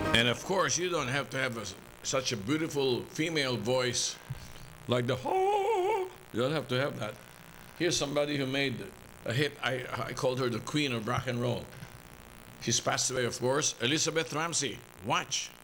And of course, you don't have to have such a beautiful female voice like the "oh." You don't have to have that. Here's somebody who made a hit. I called her the queen of rock and roll. She's passed away, of course. Elizabeth Ramsey. Watch.